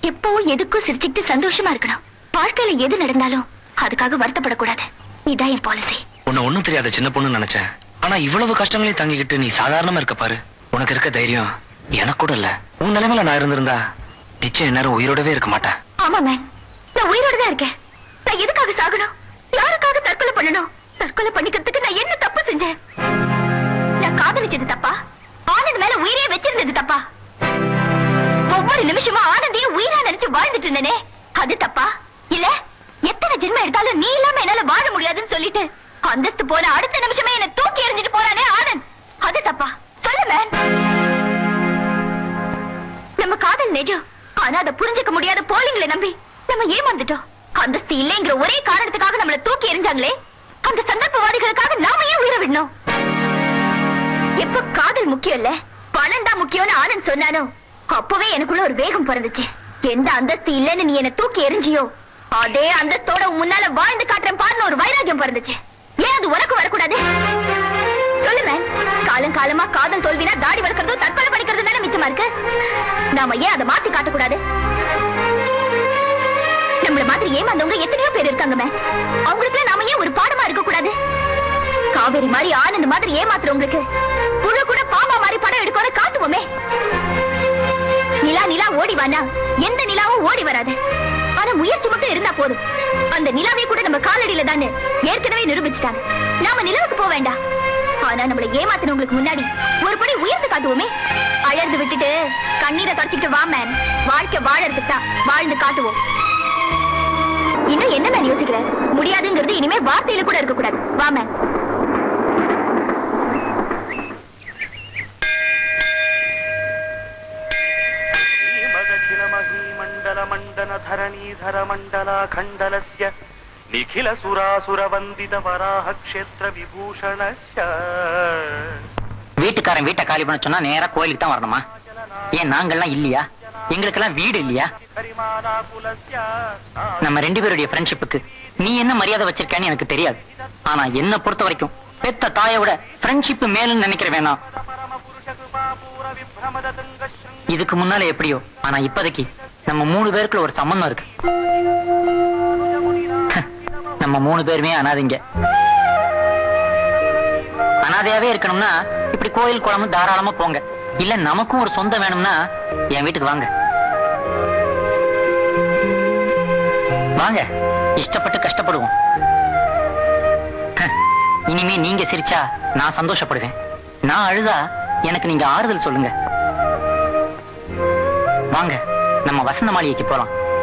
எப்பவும் எதுக்கும் சிரிச்சுக்கிட்டு சந்தோஷமா இருக்கணும். வாழ்க்கையில எது நடந்தாலும் அதுக்காக வருத்தப்படக்கூடாது. இதான் என் பாலிசி. உன்னை ஒண்ணும் தெரியாத சின்ன பொண்ணு நினைச்சேன். ஆனா இவ்வளவு கஷ்டங்களையும் தாங்கிக்கிட்டு நீ சாதாரணமா இருக்க பாரு. உனக்கு இருக்க தைரியம் எனக்கு கூட இல்ல. உன் நிலைமையில நான் இருந்திருந்தா நிச்சயம் நேரம் உயிரோடவே இருக்க மாட்டேன். ஆமா மேன், நான் உயிரோட தான் இருக்கேன். நான் எதுக்காக சாகணும்? யாருக்காக தற்கொலை பண்ணணும்? தற்கொலை பண்ணிக்கிறதுக்கு நான் என்ன தப்பு செஞ்சேன்? நான் காதலிச்சது தப்பா? ஆனந்த் மேல உயிரே வச்சிருந்தது தப்பா? ஒவ்வொரு நிமிஷமும் ஆனந்தையும் உயிரா நினைச்சு வாழ்ந்துட்டு இருந்தேனே, அது தப்பா? இல்ல எத்தனை ஜென்மம் எடுத்தாலும் நீ இல்லாம என்னால வாழ முடியாதுன்னு சொல்லிட்டு அந்தஸ்து போன அடுத்த நிமிஷமே என்ன தூக்கி எறிஞ்சிட்டு போறானே ஆனந்த், அது தப்பா? சொல்லு மேன். நம்ம காதல் நிஜம். ஆனா அதை புரிஞ்சுக்க முடியாத போலிங்களை நம்பி நம்ம ஏமாந்துட்டோம். அந்தஸ்து இல்லைங்கிற ஒரே காரணத்துக்காக நம்மள தூக்கி எறிஞ்சாங்களே, அந்த சந்தர்ப்பவாதிகளுக்காக நாம ஏன் உயிரை விடணும்? எப்ப காதல் முக்கியம் இல்ல பணம் தான் முக்கியம்னு ஆனந்த் சொன்னானோ அப்பவே எனக்குள்ள ஒரு வேகம் பிறந்துச்சு. எந்த அந்தஸ்து இல்லைன்னு நீ என்ன தூக்கி எறிஞ்சியோ அதே அந்தஸ்தோட முன்னால வாழ்ந்து காட்டுறேன் பாருன்னு ஒரு வைராகியம் பிறந்துச்சு. ஏன் அது உனக்கு வரக்கூடாது? சொல்லு மேன். காலம் காலமா காதல் தோல்வினா தாடி வளர்க்கறதும் தற்கொலை பண்ணிக்கிறது தானே மிச்சமா இருக்கு. நாம ஏன் அதை மாத்தி காட்டக்கூடாது? நம்மள மாதிரி ஏமாந்தவங்க எத்தனையோ பேர் இருக்காங்க மேன். அவங்களுக்கு நாம ஏன் ஒரு பாடமா இருக்க கூடாது? காவேரி மாதிரி ஆனந்த் மாதிரி ஏமாத்துறவங்களுக்கு புழு கூட பாம்பா மாதிரி படம் எடுக்கணும் காட்டுவோமே. நிலா நிலா ஓடிவானா எந்த நிலாவும் ஓடி வராது. ஆனா முயற்சி மட்டும் இருந்தா போதும். அந்த நிலாவே கூட நம்ம காலடியில தானே ஏற்கனவே நிரூபிச்சுட்டாங்க. நாம நிலவுக்கு போக வேண்டாம். ஆனா நம்மள ஏமாத்தினவங்களுக்கு முன்னாடி ஒரு படி உயர்ந்து காட்டுவோமே. அழகு விட்டுட்டு கண்ணீரை தொடச்சிட்டு வா மேன். வாழ்க்கை வாழறதுக்கு தான் வாழ்ந்து காட்டுவோம். இன்னும் என்ன மேன் யோசிக்கிற? முடியாதுங்கிறது இனிமே வார்த்தையில கூட இருக்க கூடாது. வா மேன். धरणीधर मंडला खंडलस्य निखिल सुरासुर वंदित वराह क्षेत्र विभूषणस्य. வீட்டுக்காரன் வீட்டை காலி பண்ண சொன்னா நேரா கோயிலுக்கு தான் வரணுமா? ஏன் நாங்கெல்லாம் இல்லையா? எங்களுக்கெல்லாம் வீடு இல்லையா? நம்ம ரெண்டு பேருடைய ஃப்ரெண்ட்ஷிப்புக்கு நீ என்ன மரியாதை வச்சிருக்கேன்னு எனக்கு தெரியாது. ஆனா என்ன பொறுத்த வரைக்கும் பெத்த தாயை விட ஃப்ரெண்ட்ஷிப் மேலுன்னு நினைக்கிற வேணாம். இதுக்கு முன்னால எப்படியோ, ஆனா இப்போதைக்கு நம்ம 3 பேருக்குள்ள ஒரு சம்பந்தம் இருக்கு. நம்ம 3 பேருமே அனாதைங்க. அனாதையாவே இருக்கணும்னா இப்படி கோயில் குளம் தாராளமா போங்க. இல்ல நமக்கும் ஒரு சொந்தம் வேணும்னா என் வீட்டுக்கு வாங்க. வாங்க, இஷ்டப்பட்டு கஷ்டப்படுவோம். இனிமே நீங்க சிரிச்சா நான் சந்தோஷப்படுவேன். நான் அழுதா எனக்கு நீங்க ஆறுதல் சொல்லுங்க. வாங்க, நம்ம வசந்த மாளிகைக்கு போலாம்.